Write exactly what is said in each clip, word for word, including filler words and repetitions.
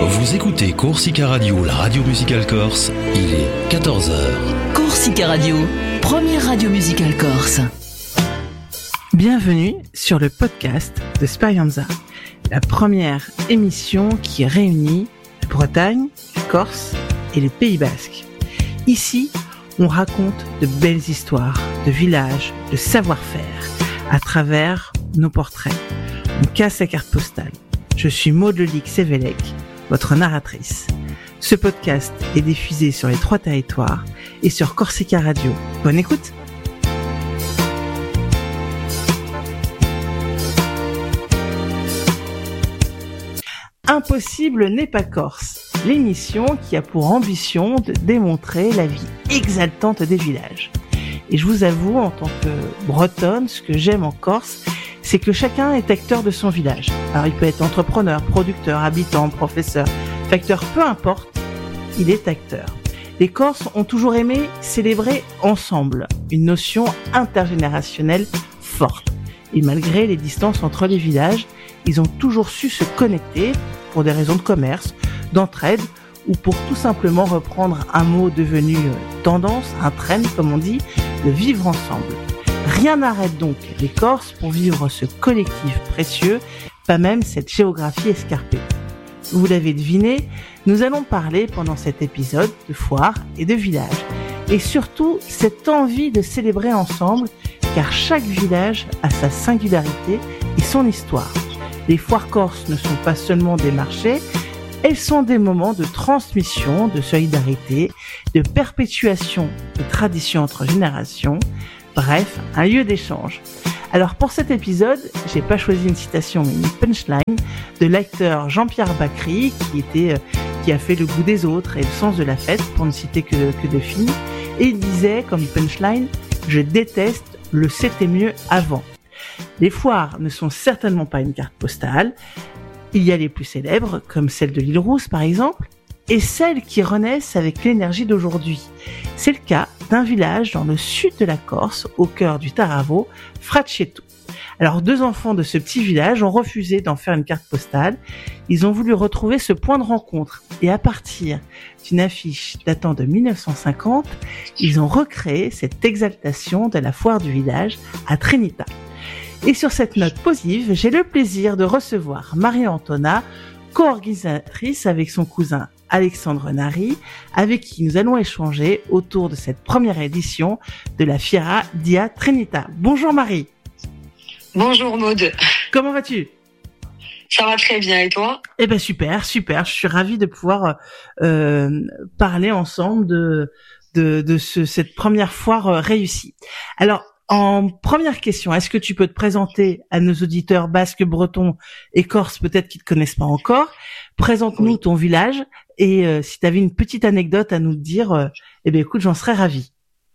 Vous écoutez Corsica Radio, la radio musicale corse, il est quatorze heures. Corsica Radio, première radio musicale corse. Bienvenue sur le podcast de Sperianza, la première émission qui réunit la Bretagne, la Corse et les Pays Basques. Ici, on raconte de belles histoires, de villages, de savoir-faire, à travers nos portraits. On casse la carte postale. Je suis Maud Lelic-Sévélec, votre narratrice. Ce podcast est diffusé sur les trois territoires et sur Corsica Radio. Bonne écoute! Impossible n'est pas corse, l'émission qui a pour ambition de démontrer la vie exaltante des villages. Et je vous avoue, en tant que bretonne, ce que j'aime en Corse, c'est que chacun est acteur de son village. Alors il peut être entrepreneur, producteur, habitant, professeur, facteur, peu importe, il est acteur. Les Corses ont toujours aimé célébrer ensemble, une notion intergénérationnelle forte. Et malgré les distances entre les villages, ils ont toujours su se connecter pour des raisons de commerce, d'entraide ou pour tout simplement reprendre un mot devenu tendance, un trend comme on dit, de vivre ensemble. Rien n'arrête donc les Corses pour vivre ce collectif précieux, pas même cette géographie escarpée. Vous l'avez deviné, nous allons parler pendant cet épisode de foire et de village. Et surtout, cette envie de célébrer ensemble, car chaque village a sa singularité et son histoire. Les foires corses ne sont pas seulement des marchés, elles sont des moments de transmission, de solidarité, de perpétuation de traditions entre générations, bref, un lieu d'échange. Alors pour cet épisode, j'ai pas choisi une citation mais une punchline de l'acteur Jean-Pierre Bacry qui était, euh, qui a fait Le goût des autres et Le sens de la fête, pour ne citer que, que deux films, et il disait comme punchline « Je déteste le c'était mieux avant ». Les foires ne sont certainement pas une carte postale. Il y a les plus célèbres, comme celle de l'île Rousse par exemple, et celles qui renaissent avec l'énergie d'aujourd'hui. C'est le cas d'un village dans le sud de la Corse, au cœur du Taravo, Fraceto. Alors deux enfants de ce petit village ont refusé d'en faire une carte postale. Ils ont voulu retrouver ce point de rencontre. Et à partir d'une affiche datant de mille neuf cent cinquante, ils ont recréé cette exaltation de la foire du village à Trinita. Et sur cette note positive, j'ai le plaisir de recevoir Marie-Antona, co-organisatrice avec son cousin Alexandre Nari, avec qui nous allons échanger autour de cette première édition de la Fiera Dia Trinita. Bonjour Marie. Bonjour Maud. Comment vas-tu ? Ça va très bien, et toi ? Eh ben super, super. Je suis ravie de pouvoir euh, parler ensemble de de, de ce, cette première foire euh, réussie. Alors, en première question, est-ce que tu peux te présenter à nos auditeurs basques, bretons et corses, peut-être qui te connaissent pas encore ? Présente-nous ton village et euh, si tu avais une petite anecdote à nous dire, euh, eh bien écoute, j'en serais ravie.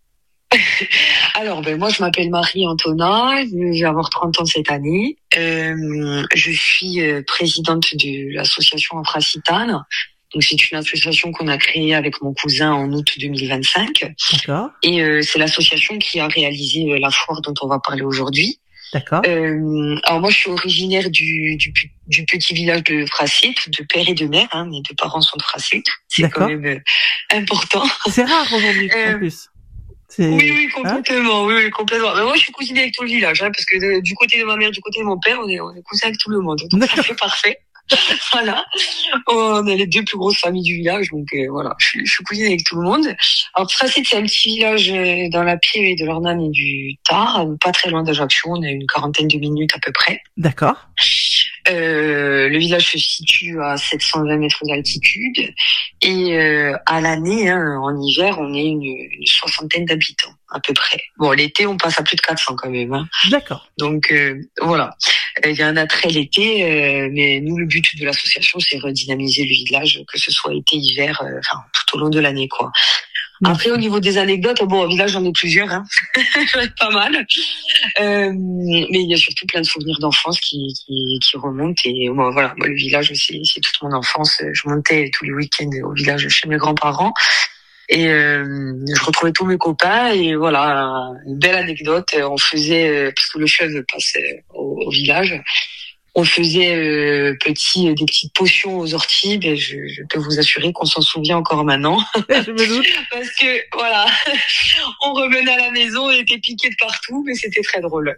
Alors, ben moi, je m'appelle Marie-Antona, je vais avoir trente ans cette année. Euh, je suis euh, présidente de l'association Afracitane. Donc, c'est une association qu'on a créée avec mon cousin en août deux mille vingt-cinq. D'accord. Et euh, c'est l'association qui a réalisé euh, la foire dont on va parler aujourd'hui. D'accord. Euh, alors moi, je suis originaire du, du, du petit village de Fracite, de père et de mère. Hein, mes deux parents sont de Fracite. C'est D'accord. quand même euh, important. C'est rare aujourd'hui, euh, en plus. C'est... Oui, oui, complètement. Hein oui, oui, complètement. Mais moi, je suis cousine avec tout le village, hein, parce que de, du côté de ma mère, du côté de mon père, on est, on est cousins avec tout le monde. Donc, ça fait parfait. Voilà. On est les deux plus grosses familles du village, donc euh, voilà, je, je suis cousine avec tout le monde. Alors, Fracite, c'est un petit village euh, dans la Pieve de l'Ornane et du Tar, pas très loin d'Ajaccio. On a une quarantaine de minutes à peu près. D'accord. Euh, le village se situe à sept cent vingt mètres d'altitude et euh, à l'année, hein, en hiver, on est une, une soixantaine d'habitants à peu près. Bon, l'été, on passe à plus de quatre cents quand même. Hein. D'accord. Donc euh, voilà, il y a un attrait l'été, euh, mais nous, le but de l'association, c'est redynamiser le village, que ce soit été, hiver, euh, enfin tout au long de l'année, quoi. Après, au niveau des anecdotes, bon, au village, j'en ai plusieurs, hein. J'en ai pas mal. Euh, mais il y a surtout plein de souvenirs d'enfance qui, qui, qui remontent. Et moi, voilà, moi, le village, c'est, c'est toute mon enfance. Je montais tous les week-ends au village chez mes grands-parents. Et euh, je retrouvais tous mes copains. Et voilà, une belle anecdote. On faisait, parce que le fleuve passe au, au village, on faisait euh, petit, des petites potions aux orties. Ben, je, je peux vous assurer qu'on s'en souvient encore maintenant. Je me doute. Parce que voilà, on revenait à la maison, on était piqués de partout, mais c'était très drôle.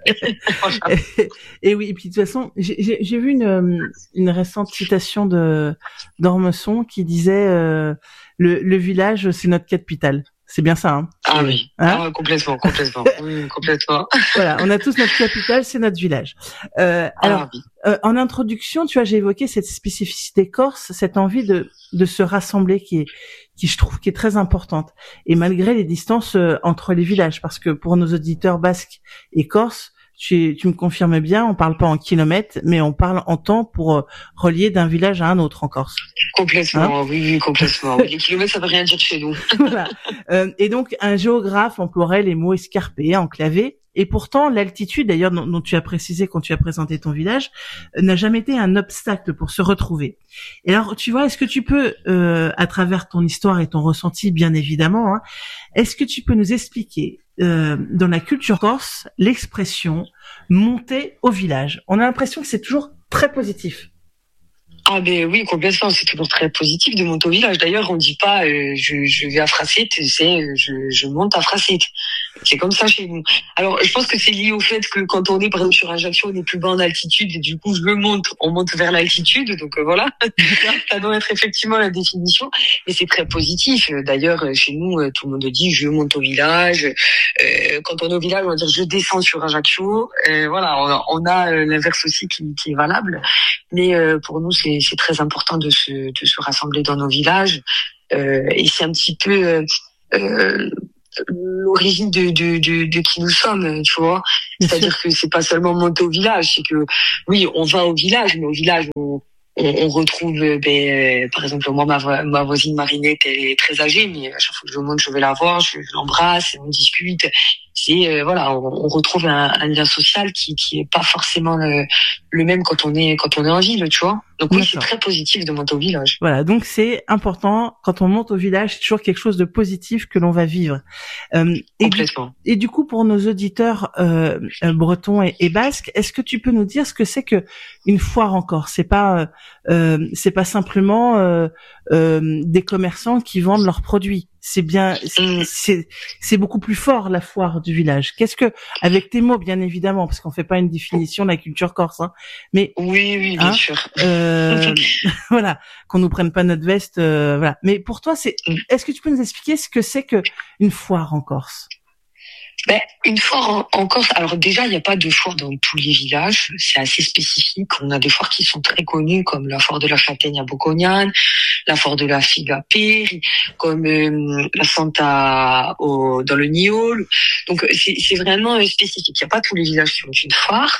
et, et oui, et puis de toute façon, j'ai, j'ai, j'ai vu une, une récente citation de d'Ormesson qui disait euh, le, le village, c'est notre capitale. C'est bien ça, hein? Ah oui, hein ah, complètement, complètement, oui, complètement. Voilà, on a tous notre capitale, c'est notre village. Euh, alors, ah, oui. euh, en introduction, tu vois, j'ai évoqué cette spécificité corse, cette envie de de se rassembler, qui est, qui je trouve qui est très importante. Et malgré les distances euh, entre les villages, parce que pour nos auditeurs basques et corses, tu, tu me confirmes bien, on parle pas en kilomètres, mais on parle en temps pour euh, relier d'un village à un autre en Corse. Complètement, hein oui, oui, complètement. Oui, les kilomètres, ça veut rien dire chez nous. Voilà. Euh, et donc, un géographe emploierait les mots escarpés, enclavés, et pourtant, l'altitude, d'ailleurs, dont, dont tu as précisé quand tu as présenté ton village, euh, n'a jamais été un obstacle pour se retrouver. Et alors, tu vois, est-ce que tu peux, euh, à travers ton histoire et ton ressenti, bien évidemment, hein, est-ce que tu peux nous expliquer Euh, dans la culture corse, l'expression monter au village? On a l'impression que c'est toujours très positif. Ah ben oui, complètement, c'est toujours très positif de monter au village. D'ailleurs, on dit pas euh, je, je vais à Fracette, c'est euh, je, je monte à Fracette. C'est comme ça chez nous. Alors, je pense que c'est lié au fait que quand on est par exemple sur Ajaccio, on est plus bas en altitude et du coup, je monte, on monte vers l'altitude. Donc euh, voilà, ça doit être effectivement la définition. Mais c'est très positif. D'ailleurs, chez nous, tout le monde dit je monte au village. Euh, quand on est au village, on va dire je descends sur Ajaccio. Euh, voilà, on, on a l'inverse aussi qui, qui est valable. Mais euh, pour nous, c'est c'est très important de se de se rassembler dans nos villages euh, et c'est un petit peu euh, euh, l'origine de, de de de qui nous sommes, tu vois. C'est-à-dire que c'est pas seulement monter au village, c'est que oui, on va au village, mais au village on on, on retrouve ben, par exemple moi ma, ma voisine Marinette, elle est très âgée, mais à chaque fois que je monte, je vais la voir, je, je l'embrasse, on discute. C'est euh, voilà, on, on retrouve un, un lien social qui qui est pas forcément le, le même quand on est quand on est en ville, tu vois. Donc oui, c'est très positif de monter au village. Voilà, donc c'est important quand on monte au village, c'est toujours quelque chose de positif que l'on va vivre. Euh, et Complètement. Du, et du coup, pour nos auditeurs euh, bretons et, et basques, est-ce que tu peux nous dire ce que c'est que une foire en Corse? C'est pas euh, c'est pas simplement euh, euh, des commerçants qui vendent leurs produits. C'est bien, c'est, c'est, c'est beaucoup plus fort la foire du village. Qu'est-ce que, avec tes mots bien évidemment, parce qu'on fait pas une définition de la culture corse, hein, mais oui, oui, bien hein, sûr. Euh, voilà, qu'on nous prenne pas notre veste, euh, voilà. Mais pour toi, c'est, est-ce que tu peux nous expliquer ce que c'est que une foire en Corse? Ben, une foire en, en Corse, alors déjà, il n'y a pas de foire dans tous les villages, c'est assez spécifique. On a des foires qui sont très connues, comme la foire de la Châtaigne à Bocognane, la foire de la Figue à Péry, comme euh, la Santa au, dans le Niol. Donc, c'est, c'est vraiment euh, spécifique. Il n'y a pas tous les villages qui ont une foire.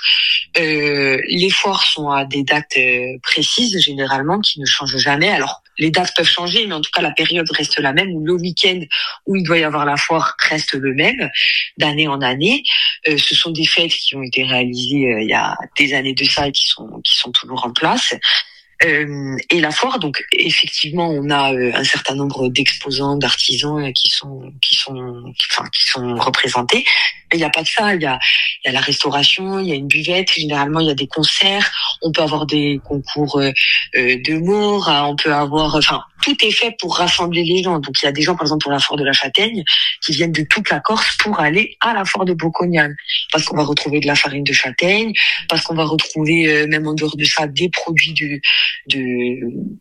Euh, les foires sont à des dates euh, précises, généralement, qui ne changent jamais. Alors, les dates peuvent changer, mais en tout cas, la période reste la même, ou le week-end où il doit y avoir la foire reste le même, d'année en année. Euh, ce sont des fêtes qui ont été réalisées euh, il y a des années de ça et qui sont, qui sont toujours en place. Euh, et la foire, donc effectivement, on a euh, un certain nombre d'exposants, d'artisans euh, qui sont, qui sont, qui, enfin, qui sont représentés. Mais il n'y a pas que ça. Il y a, il y a la restauration, il y a une buvette. Généralement, il y a des concerts. On peut avoir des concours euh, euh, de d'humour. On peut avoir, enfin, tout est fait pour rassembler les gens. Donc, il y a des gens, par exemple, pour la foire de la Châtaigne, qui viennent de toute la Corse pour aller à la foire de Bocognane, parce qu'on va retrouver de la farine de châtaigne, parce qu'on va retrouver euh, même en dehors de ça des produits de de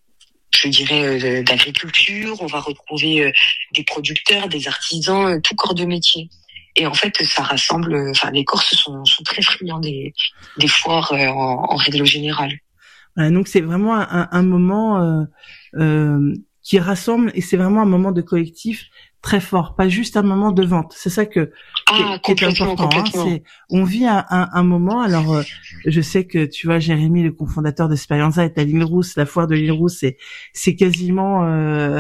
je dirais d'agriculture. On va retrouver des producteurs, des artisans, tout corps de métier. Et en fait, ça rassemble. Enfin, les Corses sont, sont très friands des, des foires en, en règle générale. Voilà, donc c'est vraiment un, un moment euh, euh, qui rassemble, et c'est vraiment un moment de collectif très fort, pas juste un moment de vente. C'est ça que ah, qui est, qui est important. Hein. C'est, on vit un, un, un moment. Alors, euh, je sais que tu vois, Jérémy, le cofondateur d'Esperienza, est à l'Île Rousse. La foire de l'Île Rousse, c'est c'est quasiment euh,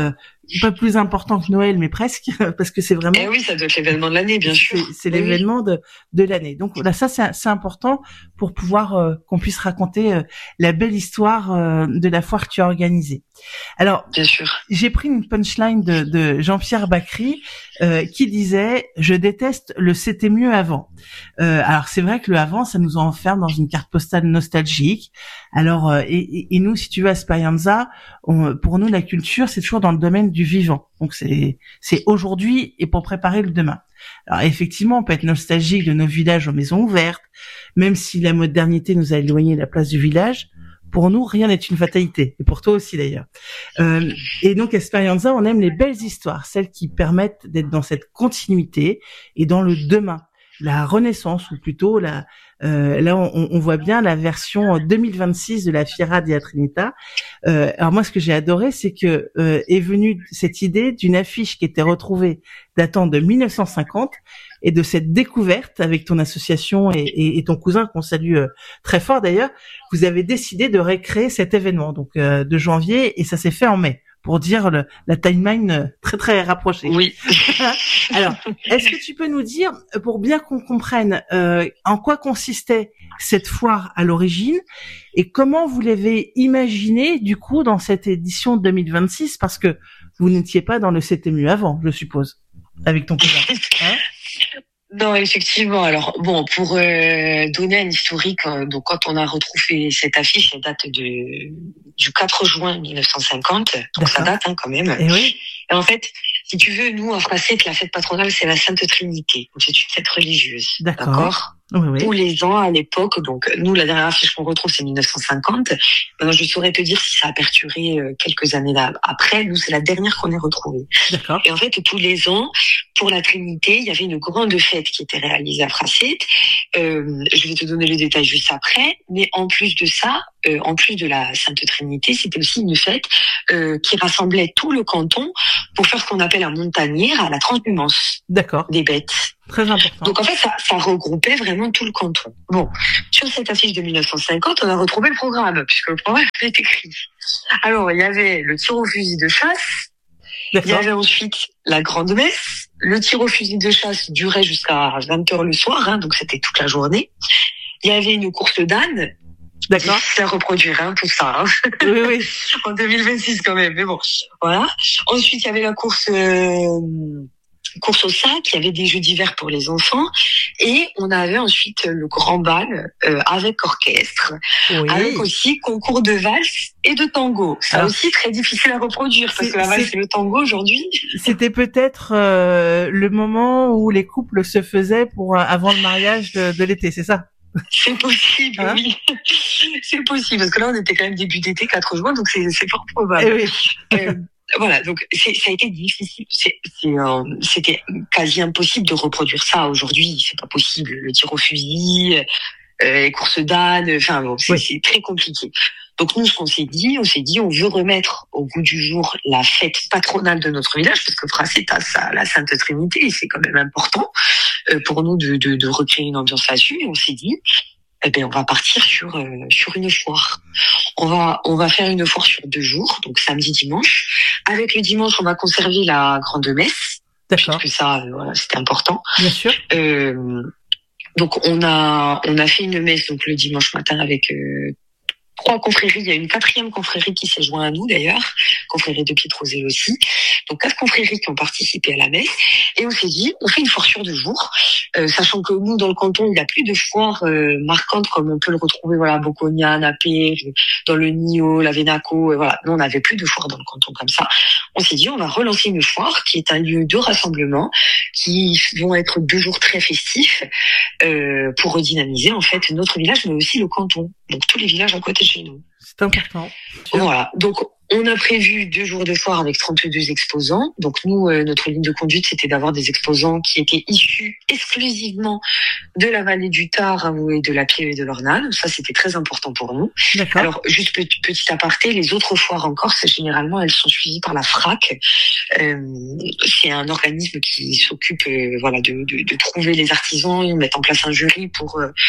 pas plus important que Noël, mais presque, parce que c'est vraiment. Eh oui, ça doit être l'événement de l'année, bien sûr. C'est, c'est l'événement de de l'année. Donc voilà, ça c'est c'est important pour pouvoir euh, qu'on puisse raconter euh, la belle histoire euh, de la foire que tu as organisée. Alors, bien sûr. J'ai pris une punchline de, de Jean-Pierre Bacry euh, qui disait « Je déteste le c'était mieux avant euh, ». Alors c'est vrai que le avant, ça nous enferme dans une carte postale nostalgique. Alors euh, et, et nous, si tu veux, à Sperienza, on, pour nous la culture, c'est toujours dans le domaine du vivant. Donc c'est c'est aujourd'hui et pour préparer le demain. Alors effectivement, on peut être nostalgique de nos villages aux maisons ouvertes, même si la modernité nous a éloigné de la place du village. Pour nous, rien n'est une fatalité, et pour toi aussi d'ailleurs. Euh, et donc, à Sperienza, on aime les belles histoires, celles qui permettent d'être dans cette continuité et dans le demain, la renaissance, ou plutôt la. Euh, là, on, on voit bien la version deux mille vingt-six de la Fiera della Trinità. Euh, alors moi, ce que j'ai adoré, c'est que euh, est venue cette idée d'une affiche qui était retrouvée datant de mille neuf cent cinquante. Et de cette découverte avec ton association et, et, et ton cousin qu'on salue euh, très fort d'ailleurs, vous avez décidé de récréer cet événement donc euh, de janvier et ça s'est fait en mai pour dire le, la timeline très très rapprochée. Oui. Alors, est-ce que tu peux nous dire, pour bien qu'on comprenne, euh, en quoi consistait cette foire à l'origine et comment vous l'avez imaginé du coup dans cette édition deux mille vingt-six parce que vous n'étiez pas dans le c'était mieux avant, je suppose, avec ton cousin. Hein? Non, effectivement. Alors bon, pour euh, donner un historique, euh, donc quand on a retrouvé cette affiche, elle date de du quatre juin mille neuf cent cinquante, donc D'accord. Ça date hein, quand même. Et oui. Et en fait, si tu veux, nous en français, la fête patronale, c'est la Sainte Trinité, donc c'est une fête religieuse. D'accord. D'accord Oui, oui. Tous les ans à l'époque, donc nous la dernière affiche qu'on retrouve c'est mille neuf cent cinquante. Maintenant je saurais te dire si ça a perduré euh, quelques années là. Après, nous c'est la dernière qu'on ait retrouvée. D'accord. Et en fait tous les ans pour la Trinité, il y avait une grande fête qui était réalisée à Frasset. Euh, je vais te donner le détail juste après. Mais en plus de ça, euh, en plus de la Sainte Trinité, c'était aussi une fête euh, qui rassemblait tout le canton pour faire ce qu'on appelle un montagnière à la transhumance. D'accord. Des bêtes. Très important. Donc en fait, ça, ça regroupait vraiment tout le canton. Bon, sur cette affiche de mille neuf cent cinquante, on a retrouvé le programme, puisque le programme est écrit. Alors, il y avait le tir au fusil de chasse, D'accord. Il y avait ensuite la grande messe, le tir au fusil de chasse durait jusqu'à vingt heures le soir, hein, donc c'était toute la journée. Il y avait une course d'âne. D'accord. Ça reproduire, hein, tout ça. Hein. Oui, oui. En deux mille vingt-six quand même, mais bon, voilà. Ensuite, il y avait la course... Euh... course au sac, il y avait des jeux d'hiver pour les enfants et on avait ensuite le grand bal euh, avec orchestre, oui. Avec aussi concours de valse et de tango. C'est aussi très difficile à reproduire parce que la valse et le tango aujourd'hui. C'était peut-être euh, le moment où les couples se faisaient pour avant le mariage de, de l'été, c'est ça? C'est possible, hein? Oui. C'est possible parce que là on était quand même début d'été, quatre juin, donc c'est, c'est fort probable. Eh oui. euh, Voilà, donc c'est, ça a été difficile. C'est, c'est, euh, c'était quasi impossible de reproduire ça aujourd'hui. C'est pas possible. Le tir au fusil, euh, les courses d'âne, enfin bon, c'est, oui. c'est très compliqué. Donc nous, ce qu'on s'est dit, on s'est dit, on veut remettre au goût du jour la fête patronale de notre village, parce que Frasset a ça, la Sainte Trinité, et c'est quand même important euh, pour nous de, de, de recréer une ambiance là-dessus. Et on s'est dit, eh ben on va partir sur euh, sur une foire. On va on va faire une foire sur deux jours, donc samedi dimanche. Avec le dimanche, on va conserver la grande messe. D'accord. Puisque ça, euh, voilà, c'était important. Bien sûr. Euh, donc on a on a fait une messe donc le dimanche matin avec euh, trois confréries. Il y a une quatrième confrérie qui s'est jointe à nous d'ailleurs, confrérie de Pietrozelle aussi. Donc quatre confréries qui ont participé à la messe. Et on s'est dit, on fait une foire sur deux jours, euh, sachant que nous dans le canton, il n'y a plus de foires euh, marquantes comme on peut le retrouver, voilà, Boconia, Napé, dans le Nio, la Venaco, et voilà. Nous on n'avait plus de foires dans le canton comme ça. On s'est dit, on va relancer une foire qui est un lieu de rassemblement, qui vont être deux jours très festifs euh, pour redynamiser en fait notre village, mais aussi le canton. Donc tous les villages à côté de chez nous. C'est important. Voilà. Donc on a prévu deux jours de foire avec trente-deux exposants. Donc nous, euh, notre ligne de conduite, c'était d'avoir des exposants qui étaient issus exclusivement de la vallée du Tard et de la Pieve et de l'Ornane. Ça, c'était très important pour nous. D'accord. Alors, juste petit, petit aparté, les autres foires en Corse, généralement, elles sont suivies par la F R A C. Euh, c'est un organisme qui s'occupe, euh, voilà, de, de, de trouver les artisans. Ils mettent en place un jury pour euh,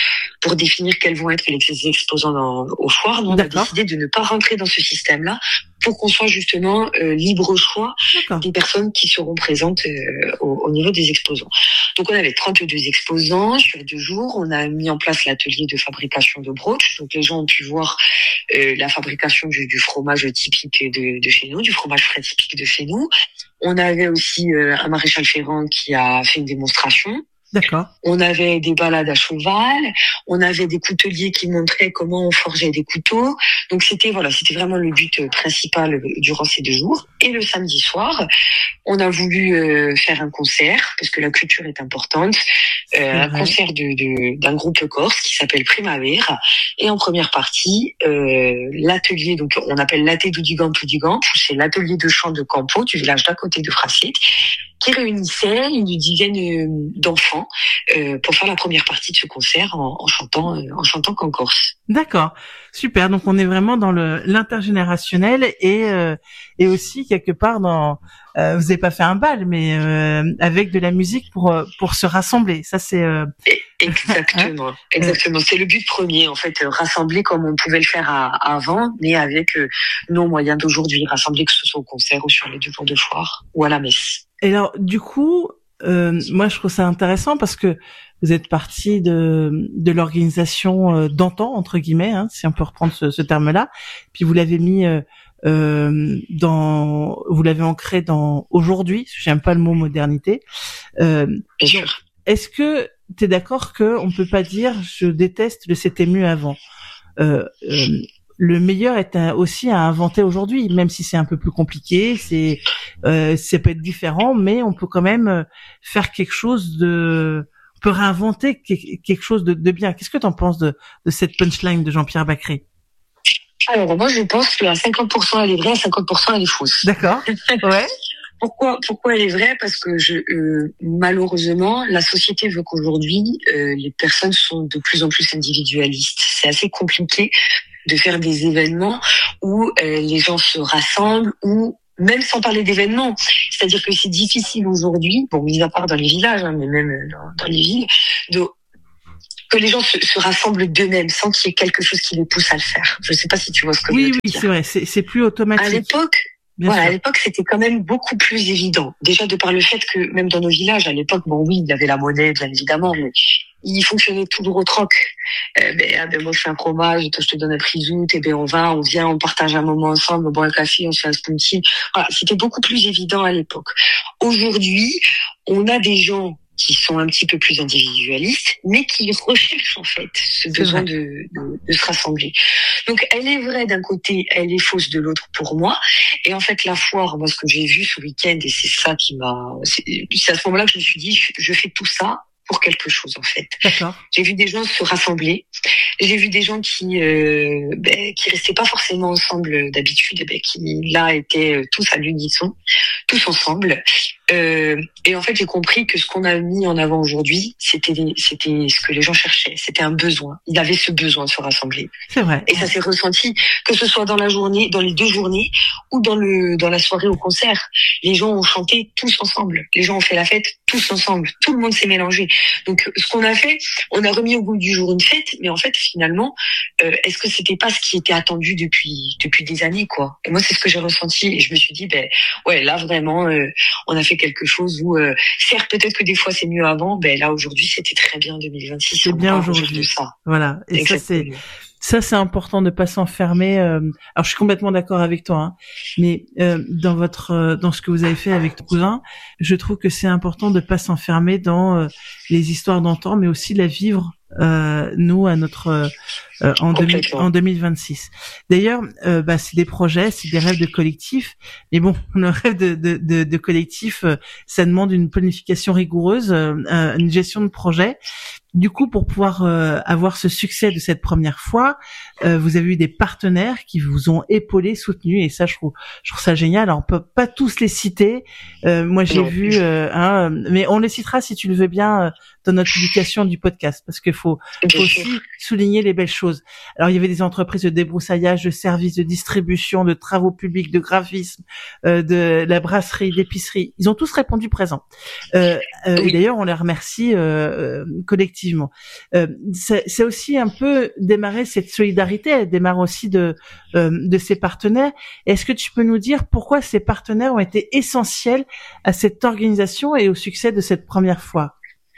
pour définir quels vont être les exposants dans, aux foires. Nous, on D'accord. a décidé de ne pas rentrer dans ce système-là pour qu'on soit justement euh, libre choix D'accord. des personnes qui seront présentes euh, au, au niveau des exposants. Donc, on avait trente-deux exposants sur deux jours. On a mis en place l'atelier de fabrication de broches. Donc, les gens ont pu voir euh, la fabrication du, du fromage typique de, de chez nous, du fromage frais typique de chez nous. On avait aussi euh, un maréchal ferrant qui a fait une démonstration. D'accord. On avait des balades à cheval, on avait des couteliers qui montraient comment on forgeait des couteaux. Donc c'était voilà, c'était vraiment le but principal durant ces deux jours. Et le samedi soir, on a voulu euh, faire un concert parce que la culture est importante. Euh, un concert de, de d'un groupe corse qui s'appelle Primavera. Et en première partie, euh, l'atelier, donc on appelle l'Até du Digampo du Digampo, c'est l'atelier de chant de Campo, du village d'à côté de Fracette, qui réunissait une dizaine d'enfants euh, pour faire la première partie de ce concert en, en chantant euh, en chantant qu'en corse. D'accord, super. Donc on est vraiment dans le l'intergénérationnel et euh, et aussi quelque part dans euh, vous n'avez pas fait un bal, mais euh, avec de la musique pour pour se rassembler. Ça c'est euh... exactement, exactement. C'est le but premier en fait, rassembler comme on pouvait le faire à, avant, mais avec euh, nos moyens d'aujourd'hui, rassembler que ce soit au concert ou sur les deux jours de foire ou à la messe. Et alors, du coup, euh, moi, je trouve ça intéressant parce que vous êtes partie de de l'organisation euh, d'antan, entre guillemets, hein, si on peut reprendre ce, ce terme-là. Puis vous l'avez mis euh, euh, dans, vous l'avez ancré dans aujourd'hui. J'aime pas le mot modernité. Euh, Bien sûr. Est-ce que tu es d'accord que on peut pas dire je déteste le c'était mieux avant? Euh, euh, Le meilleur est à, aussi à inventer aujourd'hui, même si c'est un peu plus compliqué, c'est euh, ça peut être différent, mais on peut quand même faire quelque chose de, on peut réinventer quelque chose de, de bien. Qu'est-ce que tu en penses de, de cette punchline de Jean-Pierre Bacry? Alors moi je pense qu'à cinquante pour cent elle est vraie, à cinquante pour cent elle est fausse. D'accord. Ouais. Pourquoi pourquoi elle est vraie? Parce que je euh, malheureusement la société veut qu'aujourd'hui euh, les personnes sont de plus en plus individualistes. C'est assez compliqué de faire des événements où euh, les gens se rassemblent, ou même sans parler d'événements, c'est-à-dire que c'est difficile aujourd'hui, bon, mis à part dans les villages, hein, mais même dans, dans les villes, de que les gens se, se rassemblent d'eux-mêmes sans qu'il y ait quelque chose qui les pousse à le faire. Je ne sais pas si tu vois ce que oui, je veux dire. Oui, oui, c'est vrai, c'est, c'est plus automatique. À l'époque, Bien voilà, sûr. à l'époque, c'était quand même beaucoup plus évident. Déjà, de par le fait que, même dans nos villages, à l'époque, bon, oui, il y avait la monnaie, bien évidemment, mais il fonctionnait toujours au troc. Euh, ben, ah, ben, moi, je fais un fromage, toi, je te donne un frisout, et ben, on va, on vient, on partage un moment ensemble, on boit un café, on se fait un smoothie. Voilà, c'était beaucoup plus évident à l'époque. Aujourd'hui, on a des gens qui sont un petit peu plus individualistes, mais qui recherchent en fait ce besoin de, de, de se rassembler. Donc elle est vraie d'un côté, elle est fausse de l'autre pour moi. Et en fait la foire, moi ce que j'ai vu ce week-end, et c'est ça qui m'a, c'est, c'est à ce moment-là que je me suis dit, je, je fais tout ça pour quelque chose en fait. D'accord. J'ai vu des gens se rassembler, j'ai vu des gens qui euh, ben, qui restaient pas forcément ensemble d'habitude, ben, qui là étaient tous à l'unisson, tous ensemble. Euh, et en fait, j'ai compris que ce qu'on a mis en avant aujourd'hui, c'était c'était ce que les gens cherchaient. C'était un besoin. Ils avaient ce besoin de se rassembler. C'est vrai. Et ça s'est ressenti, que ce soit dans la journée, dans les deux journées, ou dans le dans la soirée au concert. Les gens ont chanté tous ensemble. Les gens ont fait la fête tous ensemble. Tout le monde s'est mélangé. Donc, ce qu'on a fait, on a remis au goût du jour une fête, mais en fait, finalement, euh, est-ce que c'était pas ce qui était attendu depuis depuis des années, quoi? Et moi, c'est ce que j'ai ressenti. Et je me suis dit, ben ouais, là vraiment, euh, on a fait quelque chose où, euh, certes, peut-être que des fois c'est mieux avant, ben là aujourd'hui c'était très bien deux mille vingt-six. C'est bien aujourd'hui. Ça. Voilà. Et Exactement. ça c'est ça c'est important de pas s'enfermer. Euh... Alors je suis complètement d'accord avec toi, hein. Mais euh, dans votre euh, dans ce que vous avez fait avec ton cousin, je trouve que c'est important de pas s'enfermer dans euh, les histoires d'antan, mais aussi la vivre. Euh, nous à notre euh, en, deux mille, en deux mille vingt-six. D'ailleurs, euh, bah, c'est des projets, c'est des rêves de collectif. Mais bon, le rêve de, de, de, de collectif, euh, ça demande une planification rigoureuse, euh, une gestion de projet. Du coup, pour pouvoir euh, avoir ce succès de cette première fois, euh, vous avez eu des partenaires qui vous ont épaulé, soutenu, et ça, je trouve, je trouve ça génial. Alors, on peut pas tous les citer. Euh, moi, j'ai non. vu, euh, hein, mais on les citera si tu le veux bien euh, dans notre publication du podcast, parce qu'il faut, faut aussi souligner les belles choses. choses. Alors il y avait des entreprises de débroussaillage, de services, de distribution, de travaux publics, de graphisme, euh, de la brasserie, d'épicerie. Ils ont tous répondu présent. Euh, euh, Oui. Et d'ailleurs, on les remercie euh, euh, collectivement. Euh, c'est, c'est aussi un peu démarrer cette solidarité. Elle démarre aussi de euh, de ses partenaires. Est-ce que tu peux nous dire pourquoi ces partenaires ont été essentiels à cette organisation et au succès de cette première fois?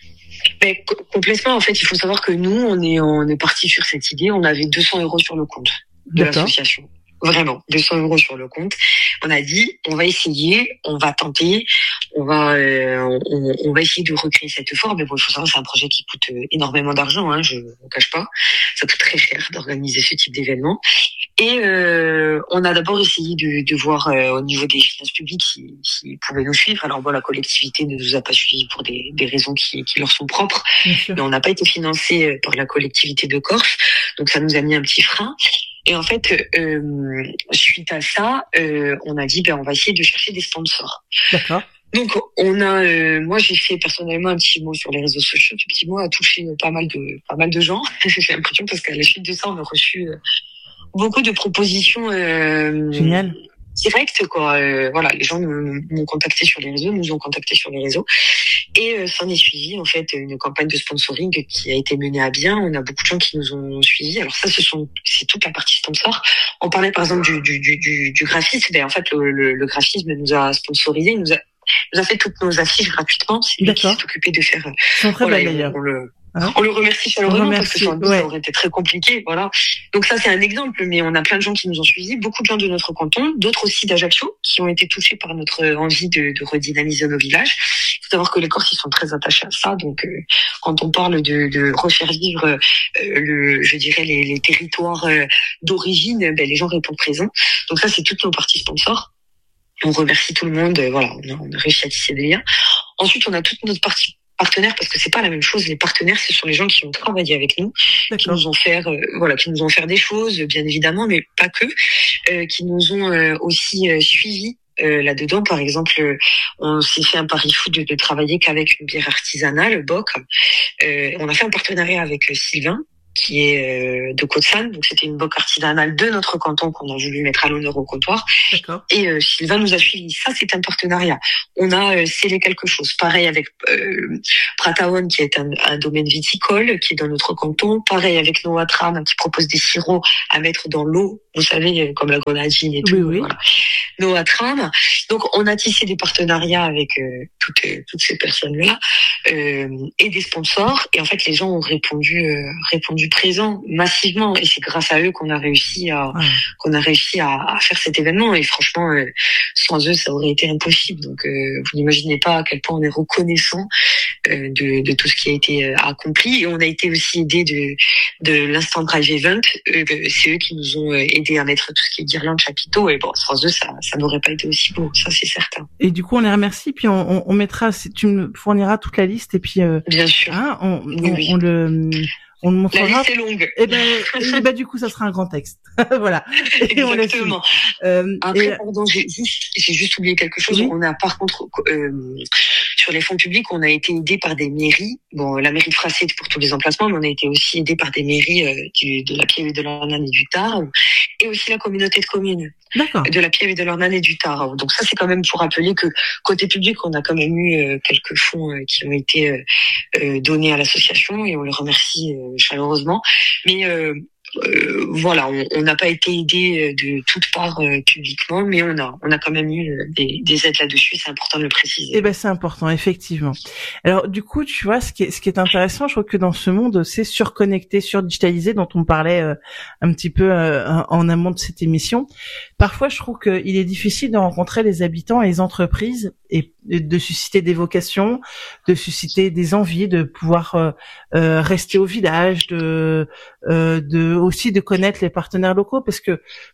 Mais co- complètement, en fait, il faut savoir que nous, on est, on est parti sur cette idée. On avait deux cents euros sur le compte de D'accord. l'association. Vraiment, deux cents euros sur le compte. On a dit, on va essayer, on va tenter, on va, euh, on, on va essayer de recréer cette forme. Mais bon, il faut savoir, c'est un projet qui coûte euh, énormément d'argent, hein, je ne vous cache pas. Ça coûte très cher d'organiser ce type d'événement. Et euh, on a d'abord essayé de, de voir euh, au niveau des finances publiques s'ils si, si pouvaient nous suivre. Alors bon, la collectivité ne nous a pas suivis pour des, des raisons qui, qui leur sont propres. Bien sûr. Mais on n'a pas été financé par la collectivité de Corse, donc ça nous a mis un petit frein. Et en fait, euh, suite à ça, euh, on a dit ben on va essayer de chercher des sponsors. D'accord. Donc on a, euh, moi j'ai fait personnellement un petit mot sur les réseaux sociaux. Ce petit mot a touché pas mal de pas mal de gens. J'ai l'impression parce qu'à la suite de ça, on a reçu euh, beaucoup de propositions. Euh, Génial. Direct quoi, euh, voilà, les gens nous, nous ont contacté sur les réseaux, nous ont contacté sur les réseaux, et euh, s'en est suivi en fait une campagne de sponsoring qui a été menée à bien. On a beaucoup de gens qui nous ont suivis. Alors ça, ce sont c'est toute la partie sponsor. On parlait par exemple du du du du, du graphisme. Ben en fait le, le, le graphisme nous a sponsorisé, nous a nous a fait toutes nos affiches gratuitement. C'est lui qui s'est occupé de faire. Ils sont très voilà, belles d'ailleurs. On le Hein on le remercie chaleureusement remercie, parce que sans doute ouais. ça aurait été très compliqué, voilà. Donc ça c'est un exemple, mais on a plein de gens qui nous ont suivis, beaucoup de gens de notre canton, d'autres aussi d'Ajaccio qui ont été touchés par notre envie de, de redynamiser nos villages. Il faut savoir que les Corses ils sont très attachés à ça, donc euh, quand on parle de, de refaire vivre euh, le, je dirais les, les territoires euh, d'origine, ben, les gens répondent présent. Donc ça c'est toutes nos parties sponsors. On remercie tout le monde, euh, voilà, on a, on a réussi à tisser des liens. Ensuite on a toute notre partie partenaires, parce que c'est pas la même chose. Les partenaires, ce sont les gens qui ont travaillé avec nous, D'accord. qui nous ont fait, euh, voilà, qui nous ont fait des choses, bien évidemment, mais pas que, euh, qui nous ont euh, aussi euh, suivis euh, là-dedans. Par exemple, euh, on s'est fait un pari fou de, de travailler qu'avec une bière artisanale, Bock. Euh, on a fait un partenariat avec euh, Sylvain, qui est euh, de Côte-Sanne. Donc c'était une bock artisanale de notre canton qu'on a voulu mettre à l'honneur au comptoir. D'accord. Et euh, Sylvain nous a suivis. Ça, c'est un partenariat. On a euh, scellé quelque chose. Pareil avec euh, Prataon, qui est un, un domaine viticole, qui est dans notre canton. Pareil avec Noatram, qui propose des sirops à mettre dans l'eau. Vous savez, comme la grenadine et tout. Oui, oui. Voilà. Noatram. Donc, on a tissé des partenariats avec euh, toutes, euh, toutes ces personnes-là euh, et des sponsors. Et en fait, les gens ont répondu, euh, répondu présent massivement. Et c'est grâce à eux qu'on a réussi à, Ouais. qu'on a réussi à, à faire cet événement. Et franchement, euh, sans eux, ça aurait été impossible. Donc, euh, vous n'imaginez pas à quel point on est reconnaissant euh, de, de tout ce qui a été euh, accompli. Et on a été aussi aidé de, de l'Instant Drive Event. Euh, c'est eux qui nous ont euh, aidé à mettre tout ce qui est guirlande, chapiteaux. Et bon, sans eux, ça, ça n'aurait pas été aussi beau. Ça, c'est certain. Et du coup, on les remercie, puis on, on, on mettra, si tu me fourniras toute la liste, et puis euh, Bien sûr. hein, on, Oui, on, oui. on le, on le La montrera. liste est longue. Et ben, et ben, du coup, ça sera un grand texte. Voilà. Et on laisse. Exactement. Euh, Après, et- pardon, j'ai juste, j'ai juste oublié quelque chose. Oui. On a, par contre, euh, sur les fonds publics, on a été aidé par des mairies. Bon, la mairie de Frasset pour tous les emplacements, mais on a été aussi aidé par des mairies euh, du, de la Pieve de l'Ornane et du Tard, et aussi la communauté de communes D'accord. de la Pieve et de l'Ornane et du Tard. Donc ça, c'est quand même pour rappeler que côté public, on a quand même eu euh, quelques fonds euh, qui ont été euh, euh, donnés à l'association, et on les remercie euh, chaleureusement. Mais euh, euh, voilà, on on n'a pas été aidé de toutes parts euh, publiquement, mais on a on a quand même eu euh, des, des aides là-dessus. C'est important de le préciser. Eh ben, c'est important, effectivement. Alors, du coup, tu vois, ce qui est, ce qui est intéressant, je trouve que dans ce monde, c'est surconnecté, surdigitalisé, dont on parlait euh, un petit peu euh, en amont de cette émission. Parfois, je trouve qu'il est difficile de rencontrer les habitants et les entreprises et de susciter des vocations, de susciter des envies, de pouvoir euh, euh, rester au village, de, euh, de aussi de connaître les partenaires locaux, parce que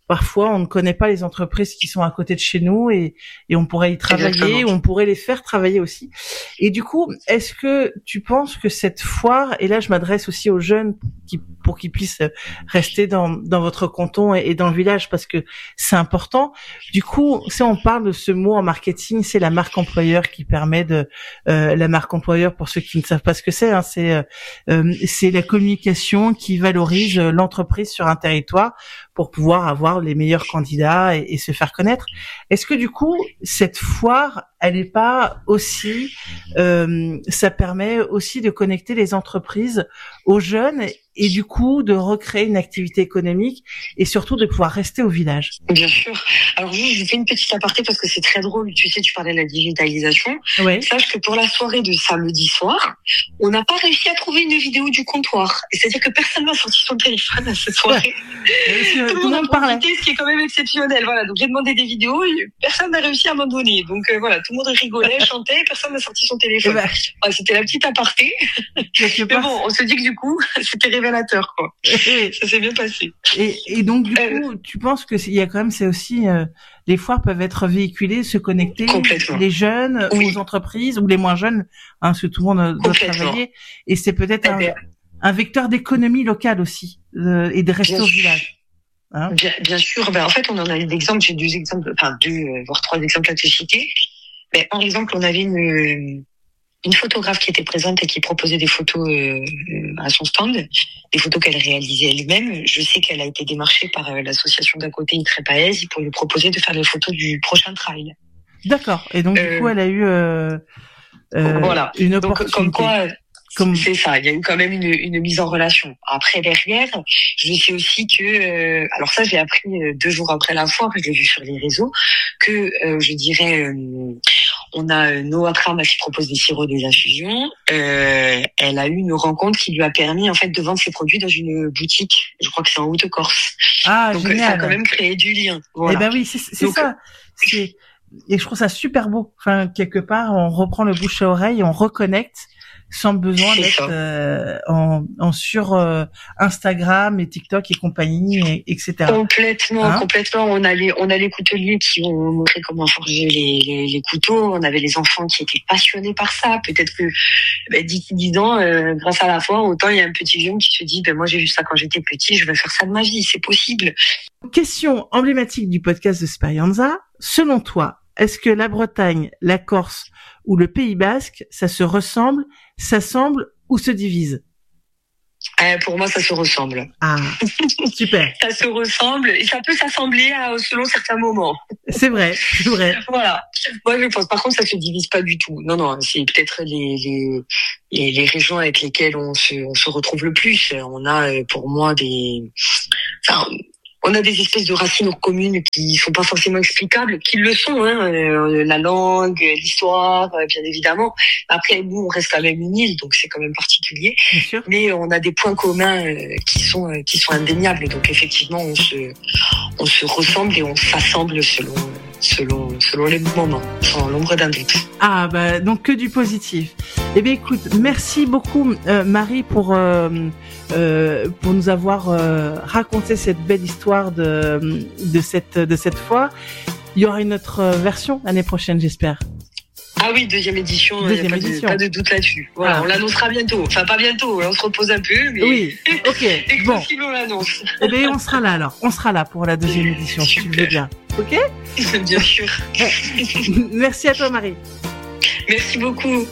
parfois on ne connaît pas les entreprises qui sont à côté de chez nous et, et on pourrait y travailler, Exactement. on pourrait les faire travailler aussi. Et du coup, est-ce que tu penses que cette foire, et là je m'adresse aussi aux jeunes qui, pour qu'ils puissent rester dans, dans votre canton et, et dans le village parce que c'est important. Du coup, si on parle de ce mot en marketing, c'est la marque employeur qui permet de, euh, la marque employeur pour ceux qui ne savent pas ce que c'est, hein, c'est, euh, c'est la communication qui valorise l'entreprise sur un territoire pour pouvoir avoir les meilleurs candidats et, et se faire connaître. Est-ce que du coup, cette foire, elle n'est pas aussi, euh, ça permet aussi de connecter les entreprises aux jeunes et du coup de recréer une activité économique et surtout de pouvoir rester au village? Bien sûr. Alors juste, je fais une petite aparté parce que c'est très drôle. Tu sais, tu parlais de la digitalisation. Oui. Sache que pour la soirée de samedi soir, on n'a pas réussi à trouver une vidéo du comptoir. C'est-à-dire que personne n'a sorti son téléphone à cette soirée. Ouais. Tout le monde a profité, ce qui est quand même exceptionnel. Voilà. Donc j'ai demandé des vidéos et personne n'a réussi à m'en donner. Donc euh, voilà, tout le monde rigolait, chantait, personne n'a sorti son téléphone. Ben, ouais, c'était la petite aparté. Mais part... bon, on se dit que du coup, c'était révélateur, quoi. Ça s'est bien passé. Et, et donc du euh, coup, tu penses que il y a quand même, c'est aussi euh, les foires peuvent être véhiculées, se connecter, les jeunes oui. aux entreprises ou les moins jeunes, hein, parce que tout le monde doit travailler. Et c'est peut-être un, un vecteur d'économie locale aussi euh, et de rester au village. Hein bien, bien sûr. Ben en fait, on en a des exemples. J'ai deux exemples, enfin deux, euh, voire trois exemples à te citer. Mais par exemple, on avait une une photographe qui était présente et qui proposait des photos euh, à son stand, des photos qu'elle réalisait elle-même. Je sais qu'elle a été démarchée par euh, l'association d'à côté, Itrépaès, pour lui proposer de faire les photos du prochain trail. D'accord. Et donc, euh, du coup, elle a eu euh, euh, voilà. une opportunité. Donc, comme quoi, comme... c'est ça. Il y a eu quand même une, une mise en relation. Après, derrière, je sais aussi que, euh, alors ça, j'ai appris deux jours après la foire, je l'ai vu sur les réseaux, que euh, je dirais... Euh, on a Noah Tram qui propose des sirops, des infusions. Euh, elle a eu une rencontre qui lui a permis en fait de vendre ses produits dans une boutique. Je crois que c'est en Haute-Corse. Ah, donc génial. Ça a quand même créé du lien. Voilà. Eh ben oui, c'est, c'est donc, ça. C'est... Et je trouve ça super beau. Enfin, quelque part, on reprend le bouche à oreille, on reconnecte sans besoin d'être euh, en, en sur euh, Instagram et TikTok et compagnie, et, etc. Complètement, hein complètement. On a les, on a les couteliers qui ont montré comment forger les, les, les couteaux. On avait les enfants qui étaient passionnés par ça. Peut-être que, ben, d'ici dix ans, euh, grâce à la foire, autant il y a un petit jeune qui se dit, ben moi j'ai vu ça quand j'étais petit, je veux faire ça de ma vie. C'est possible. Question emblématique du podcast de Sperienza. Selon toi, est-ce que la Bretagne, la Corse ou le Pays Basque, ça se ressemble, s'assemble ou se divise? Euh, pour moi, ça se ressemble. Ah, super. Ça se ressemble et ça peut s'assembler à, selon certains moments. C'est vrai, c'est vrai. Voilà. Moi, je pense. Par contre, ça se divise pas du tout. Non, non. C'est peut-être les les les, les régions avec lesquelles on se on se retrouve le plus. On a, pour moi, des. Enfin, on a des espèces de racines communes qui sont pas forcément explicables, qui le sont, hein, euh, la langue, l'histoire, euh, bien évidemment. Après, nous, on reste quand même une île, donc c'est quand même particulier. Bien sûr. Mais on a des points communs euh, qui sont euh, qui sont indéniables. Donc effectivement, on se on se ressemble et on s'assemble selon selon selon les moments, sans l'ombre d'un doute. Ah bah donc que du positif. Eh bien écoute, merci beaucoup euh, Marie pour euh, euh, pour nous avoir euh, raconté cette belle histoire de de cette de cette foire. Il y aura une autre version l'année prochaine, j'espère. Ah oui, deuxième édition, deuxième y a pas, édition. De, pas de doute là-dessus. Voilà, ah. On l'annoncera bientôt. Enfin, pas bientôt, on se repose un peu, mais... Oui, ok. Dès que bon. possible, on l'annonce. Eh bien, on sera là alors. On sera là pour la deuxième édition, si tu veux bien. Ok? Bien sûr. Merci à toi, Marie. Merci beaucoup.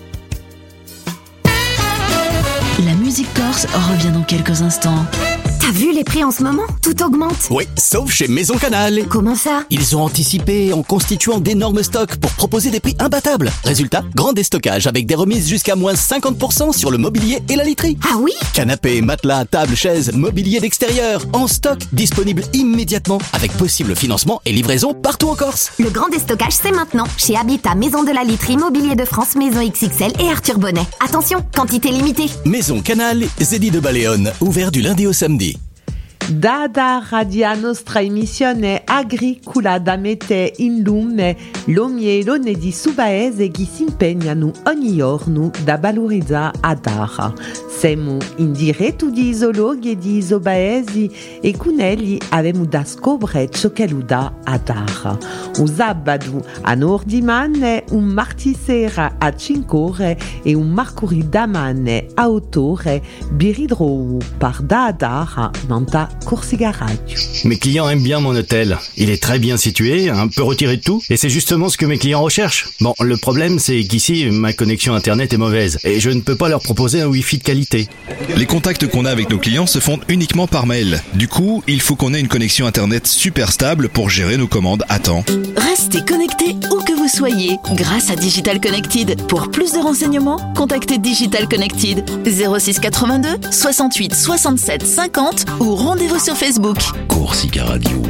La musique corse revient dans quelques instants. T'as vu les prix en ce moment? Tout augmente. Oui, sauf chez Maison Canal. Comment ça? Ils ont anticipé en constituant d'énormes stocks pour proposer des prix imbattables. Résultat, grand déstockage avec des remises jusqu'à moins cinquante pour cent sur le mobilier et la literie. Ah oui? Canapé, matelas, table, chaises, mobilier d'extérieur, en stock, disponible immédiatement avec possible financement et livraison partout en Corse. Le grand déstockage, c'est maintenant chez Habitat, Maison de la Literie, Mobilier de France, Maison X X L et Arthur Bonnet. Attention, quantité limitée. Maison Canal, Zédi de Baléone, ouvert du lundi au samedi. Dada radia nostra emissione agricola da mette in lume l'omielone di Subaese che si impegnano ogni giorno da valorizzare Adara. Siamo in diretto di zoologhi e di Subaesi e con egli abbiamo da scoprire ciò che lo dà Adara. Un sabato a Nordimane, un martedì sera a cinque ore e un mercoledì damane a otto ore biridrou par Adara Manta Corsica Radio. Mes clients aiment bien mon hôtel. Il est très bien situé, un peu retiré de tout, et c'est justement ce que mes clients recherchent. Bon, le problème c'est qu'ici, ma connexion internet est mauvaise, et je ne peux pas leur proposer un wifi de qualité. Les contacts qu'on a avec nos clients se font uniquement par mail. Du coup, il faut qu'on ait une connexion internet super stable pour gérer nos commandes à temps. Restez connectés où que vous soyez grâce à Digital Connected. Pour plus de renseignements, contactez Digital Connected zéro six quatre-vingt-deux soixante-huit soixante-sept cinquante ou rendez-vous sur Facebook. Corsica Radio.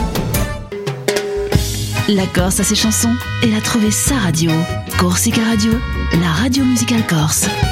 La Corse a ses chansons, elle a trouvé sa radio. Corsica Radio, la radio musicale corse.